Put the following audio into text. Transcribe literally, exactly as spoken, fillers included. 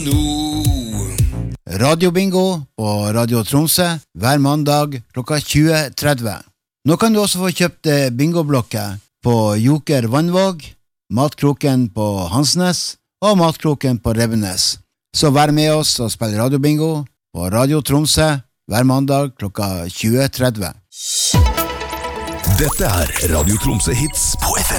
no. Radio Bingo på Radio Tromsø hver mandag klokka tjue tretti. Nå kan du også få kjøpt bingoblokker på Joker Vannvåg, Matkroken på Hansnes og Matkroken på Rebbenes. Så vær med oss og spill Radio Bingo på Radio Tromsø hver mandag klokka tjue tretti. Dette er Radio Tromsø Hits på F M